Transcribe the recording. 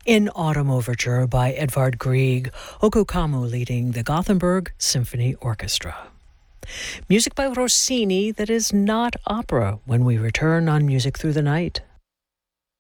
In Autumn Overture by Edvard Grieg, Oko Kamo leading the Gothenburg Symphony Orchestra. Music by Rossini that is not opera when we return on Music Through the Night.